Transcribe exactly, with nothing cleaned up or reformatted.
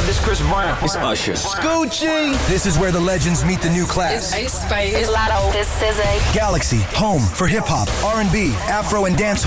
This Chris Brown. It's Usher. Scoochie. This is where the legends meet the new class. It's Ace Spice. It's Lotto. This is a Galaxy, home for hip hop, R and B, Afro, and dancehall.